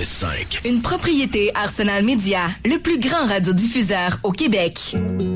96.5. Une propriété Arsenal Média, le plus grand radiodiffuseur au Québec.